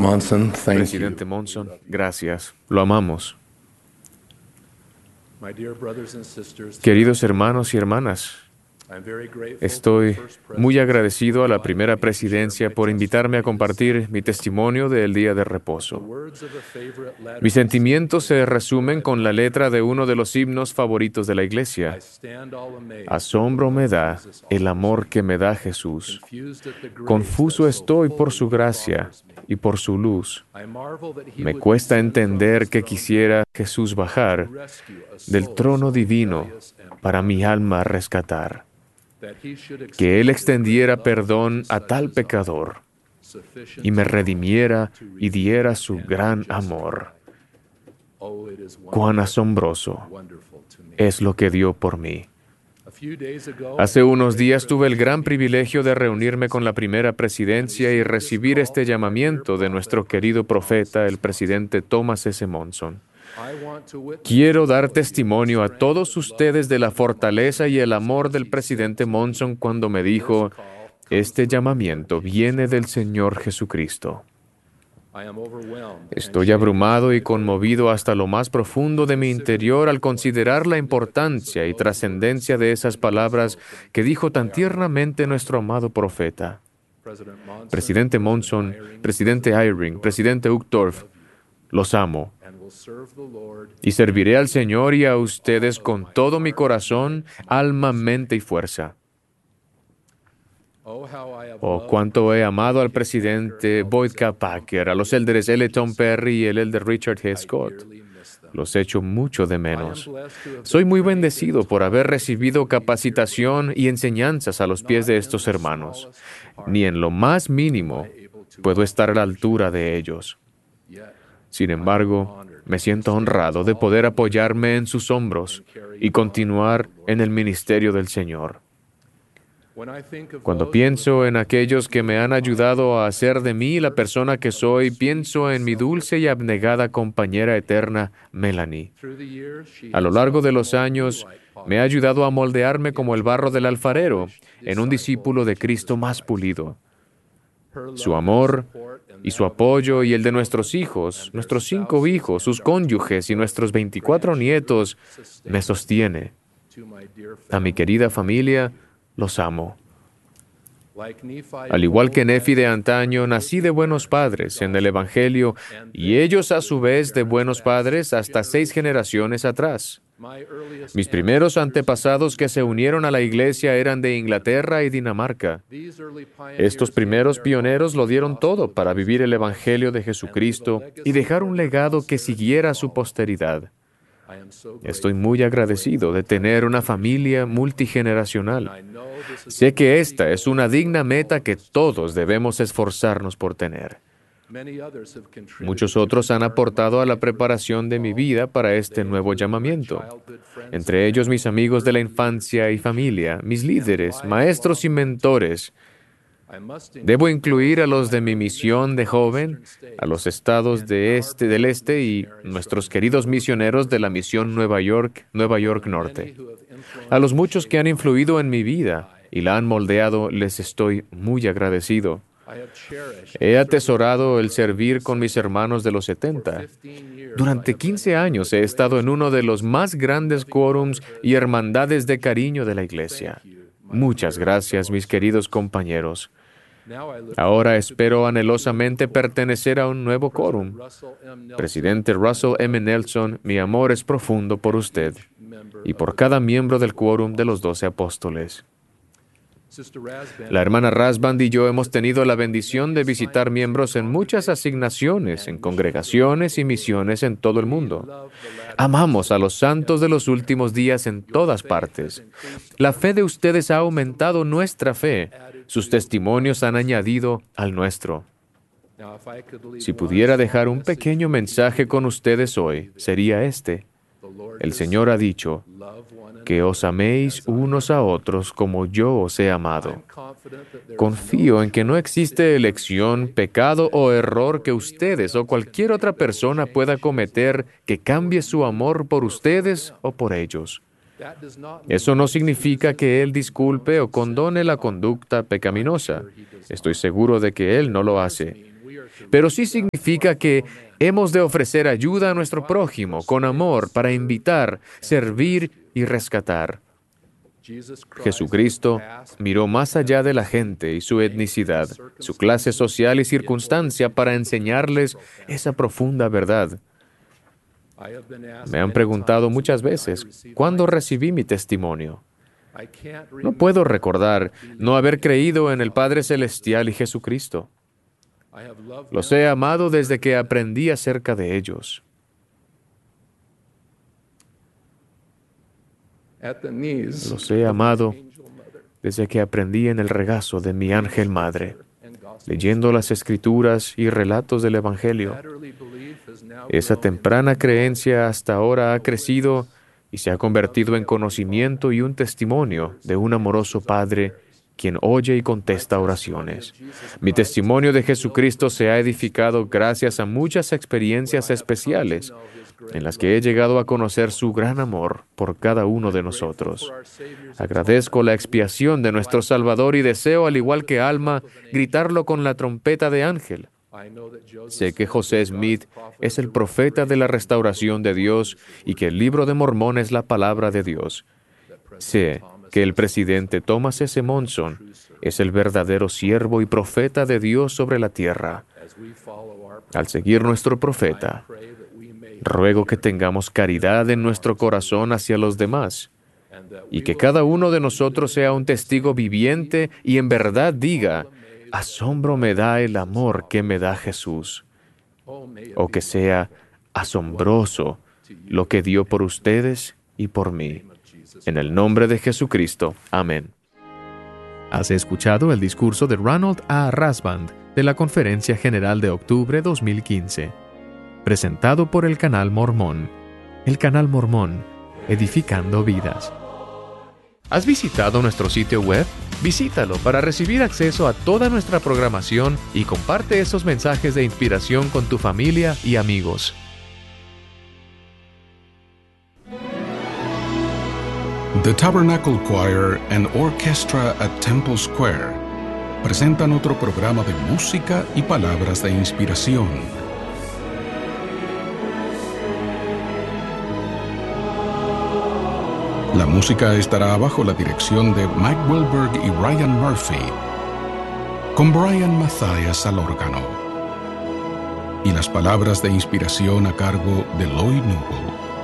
Monson, thank Presidente you. Monson, gracias. Lo amamos. My dear brothers and sisters, Queridos hermanos y hermanas, I'm very grateful estoy to the first muy presidency agradecido a la for primera inviting me to share presidencia my por invitarme a testimony compartir mi testimonio del día de The reposo. words of a favorite letter Mis sentimientos se received resumen con la letra de uno de los himnos favoritos de la I Iglesia. stand all amazed Asombro at the me love da Jesus el offers amor me, que me da Jesús. confused at the grace Confuso that so estoy por fully su he gracia offers me. y por su luz. I marvel that he Me would cuesta descend from entender his que throne quisiera Jesús to bajar rescue a del soul trono so divino rebellious and para mi proud, alma rescatar, that he should que Él extend his great extendiera love perdón to a such tal as I, pecador sufficient y me to redimiera to y redeem diera su and gran justify. amor. Oh, it is Cuán wonderful, asombroso wonderful to me. es lo que dio por mí. A few days ago, Hace I had the unos great días tuve el privilege gran of meeting privilegio de with the reunirme con la primera presidencia y recibir este llamamiento de nuestro querido profeta, el presidente Thomas S. Monson. I want to witness Quiero to all dar of you testimonio the a strength todos and love ustedes de la of President fortaleza y el Monson amor as del he said presidente to me, Monson cuando me dijo, "This call comes este from the Lord llamamiento Jesus viene del Christ." Señor Jesucristo. I am overwhelmed and Estoy shaken abrumado to y my very conmovido hasta lo más profundo de mi interior al considerar la importancia y trascendencia de esas palabras que dijo tan tiernamente nuestro amado profeta. President Monson, Presidente Monson, Presidente Eyring, Presidente Uchtdorf, los amo and will serve the Lord y serviré al Señor y a ustedes con todo mi corazón, alma, mente y fuerza. Oh, how I have Oh, loved cuánto he amado al President presidente Boyd K. Packer, a los élderes L. Tom Perry y el elder Richard G. I Scott. dearly miss them. Los echo mucho de I am menos. blessed to have Soy been muy trained and bendecido por haber taught recibido these dear capacitación y enseñanzas a los pies not de in estos the hermanos. smallest part Ni en lo más mínimo am I able to puedo estar a la accomplish. altura de ellos. Yet, Sin embargo, me siento honrado de poder apoyarme en sus hombros y continuar en el ministerio del Señor. when I think of Cuando those who pienso have en aquellos que me han ayudado a hacer de mí la persona que soy, pienso en mi dulce y abnegada compañera eterna, Melanie. through the years, she A lo has largo helped de me los mold me años, like me ha pottery, ayudado a moldearme como el barro del alfarero, en un discípulo de Cristo más Jesus pulido. her Su love and amor support and y that su of my apoyo y el de children nuestros hijos, and their nuestros 5 spouses hijos, sus and our cónyuges y 24 nuestros 24 nietos grandchildren me sostiene. to my dear A mi family. querida familia, los amo. Like Nephi of Al igual que old, Nefi de I antaño, nací de buenos padres en el Evangelio y ellos a su vez de buenos padres hasta 6 generaciones atrás. my earliest Mis primeros ancestors, antepasados que se unieron a la iglesia eran de Inglaterra y Dinamarca. these early pioneers Estos primeros pioneros lo dieron todo para vivir el Evangelio de Jesucristo y dejar un legado que siguiera a su posteridad. I am so Estoy grateful muy agradecido de tener una familia and multigeneracional. I know this is Sé a que worthy esta es goal una for digna all meta of que us. todos debemos esforzarnos por tener. Many others have contributed Muchos to otros han prepare aportado my a la life for this preparación de mi call. vida para este They nuevo include my llamamiento. childhood friends Entre and ellos mis family, amigos de la early infancia y years familia, mis líderes, lifelong maestros y mentores. I must Debo include incluir those a from los my de mi early misión de mission joven, Eastern a los states, estados and del our este y missionaries nuestros from queridos North misioneros de la York, misión Nueva York and Norte. many who have A los influenced and muchos que han shaped my influido life en mi vida I y la han am moldeado, grateful. les estoy muy agradecido. I have cherished He serving atesorado with el my servir con mis brothers hermanos de los and sisters. 70. For 15 years, I Durante have been 15 in one of años the he estado en greatest uno de los quorums más and grandes loving quórums y brotherhoods of hermandades de the church. cariño de la iglesia. Thank you, my Muchas dear gracias, fellow mis queridos servants. compañeros. Now I look Ahora forward to espero belonging to a new anhelosamente quorum. pertenecer a un nuevo President quórum. Russell M. Nelson, Presidente my Russell love M. is Nelson, deep mi for amor you es profundo por and usted each member y of por the cada 12 miembro del quórum de los apostles. 12 apóstoles. Sister Rasband La and hermana I have Rasband y yo hemos visited tenido la many bendición de visitar assignments in miembros en muchas congregations asignaciones, en and missions congregaciones y around the world. misiones en todo el We mundo. love the Latter-day Amamos a los Saints santos de los everywhere. últimos días en Your todas faith has partes. increased La our fe de ustedes ha faith. aumentado nuestra fe. Added Sus to testimonios han us. añadido al nuestro. Now, if I could leave Si one pudiera small dejar un message pequeño with you mensaje con today, ustedes it would hoy, be this. sería este. The Lord El has Señor ha said, dicho, "Love one que os another améis as I unos have a loved otros como yo os he you." amado. I'm confident that there is Confío no en que no choice, existe sin, elección, mistake, pecado o sin, error que or anyone ustedes o else can cualquier otra make that will persona pueda change his cometer love que for cambie su you amor por or for ustedes them. o por ellos. That does not mean Eso no he significa excuses que or Él disculpe o condones condone la sinful conduct. conducta I'm pecaminosa. sure he does Estoy not. seguro de que Él no It lo does hace. mean we pero sí significa que hemos de ofrecer ayuda a nuestro prójimo con amor para invitar, servir y rescatar. Jesucristo miró más allá de la gente y su etnicidad, su clase social y circunstancia para enseñarles esa profunda verdad. Me han preguntado muchas veces, ¿cuándo recibí mi testimonio? No puedo recordar no haber creído en el Padre Celestial y Jesucristo. Los he amado desde que aprendí acerca de ellos. Los he amado desde que aprendí en el regazo de mi ángel madre, leyendo las Escrituras y relatos del Evangelio. Esa temprana creencia hasta ahora ha crecido y se ha convertido en conocimiento y un testimonio de un amoroso Padre quien oye y contesta oraciones. Mi testimonio de Jesucristo se ha edificado gracias a muchas experiencias especiales en las que he llegado a conocer su gran amor por cada uno de nosotros. Agradezco la expiación de nuestro Salvador y deseo, al igual que Alma, gritarlo con la trompeta de ángel. Sé que José Smith es el profeta de la restauración de Dios y que el Libro de Mormón es la palabra de Dios. Sé que el presidente Thomas S. Monson es el verdadero siervo y profeta de Dios sobre la tierra. Al seguir nuestro profeta, ruego que tengamos caridad en nuestro corazón hacia los demás y que cada uno de nosotros sea un testigo viviente y en verdad diga: asombro me da el amor que me da Jesús. O que sea asombroso lo que dio por ustedes y por mí. En el nombre de Jesucristo. Amén. Has escuchado el discurso de Ronald A. Rasband de la Conferencia General de Octubre 2015. Presentado por el Canal Mormón. El Canal Mormón, edificando vidas. ¿Has visitado nuestro sitio web? Visítalo para recibir acceso a toda nuestra programación y comparte esos mensajes de inspiración con tu familia y amigos. The Tabernacle Choir and Orchestra at Temple Square presentan otro programa de música y palabras de inspiración. La música estará bajo la dirección de Mike Wilberg y Ryan Murphy, con Brian Mathias al órgano, y las palabras de inspiración a cargo de Lloyd Newell.